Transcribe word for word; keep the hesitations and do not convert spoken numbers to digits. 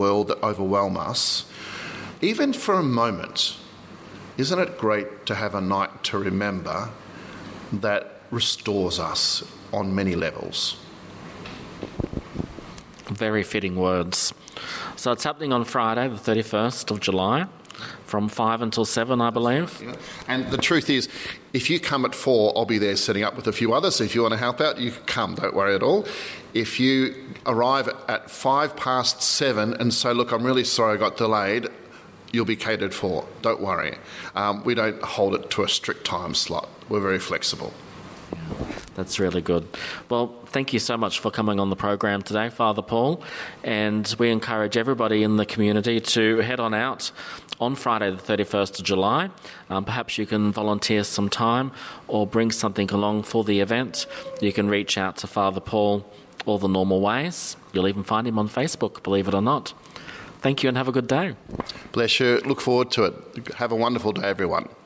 world that overwhelm us, even for a moment, isn't it great to have a night to remember that restores us on many levels? Very fitting words. So it's happening on Friday, the thirty-first of July, from five until seven, I believe. Yeah. And the truth is, if you come at four, I'll be there setting up with a few others. So if you want to help out, you can come, don't worry at all. If you arrive at five past seven and say, look, I'm really sorry I got delayed, you'll be catered for. Don't worry. Um, we don't hold it to a strict time slot. We're very flexible. That's really good. Well, thank you so much for coming on the program today, Father Paul, and we encourage everybody in the community to head on out on Friday the thirty-first of July. Um, perhaps you can volunteer some time or bring something along for the event. You can reach out to Father Paul all the normal ways. You'll even find him on Facebook, believe it or not. Thank you and have a good day. Bless you. Look forward to it. Have a wonderful day, everyone.